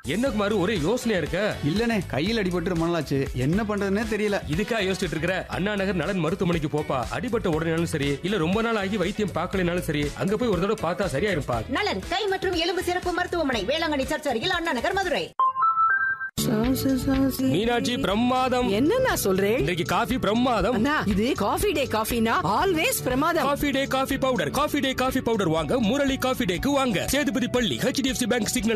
என்ன குமாரு ஒரே யோசனையா இருக்க? இல்லனே, கையில் அடிபட்டு ரொம்ப நாளாச்சு. என்ன பண்றதுன்னே தெரியல. இதுக்கா யோசிச்சுட்டு இருக்கிற? அண்ணா நகர் நலன் மருத்துவமனைக்கு போப்பா. அடிபட்ட உடனேனாலும் சரி, இல்ல ரொம்ப நாள் ஆகி வைத்தியம் பார்க்கலனாலும் சரி, அங்க போய் ஒரு தடவை பார்த்தா சரியா இருப்பா. நலன் கை மற்றும் எலும்பு சிறப்பு மருத்துவமனை, வேளாங்கண்ணி சர்ச் அருகில், அண்ணா நகர், மதுரை. மீனாட்சி பிரமாதம். என்ன சொல்றேன்? இன்றைக்கு காஃபி பிரமாதம். அண்ணா, இது காஃபி டே காஃபினா ஆல்வேஸ் பிரமாதம். காஃபி டே காஃபி பவுடர் வாங்க முரளி காஃபி டேக்கு வாங்க. சேதுபதி பள்ளி, HDFC பேங்க் சிக்னல்